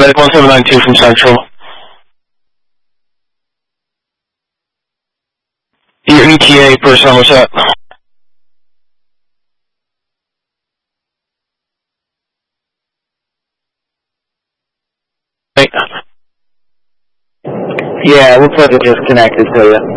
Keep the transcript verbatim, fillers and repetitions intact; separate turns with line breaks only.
Medic one seven nine two from Central. Your E T A person, what's up?
Yeah, it looks like it just connected to you.